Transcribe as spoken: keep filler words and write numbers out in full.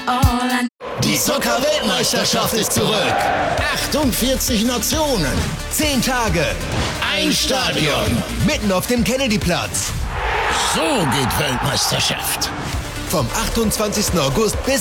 Die Soccer-Weltmeisterschaft ist zurück. achtundvierzig Nationen, zehn Tage, ein Stadion, mitten auf dem Kennedy-Platz. So geht Weltmeisterschaft. Vom achtundzwanzigsten August bis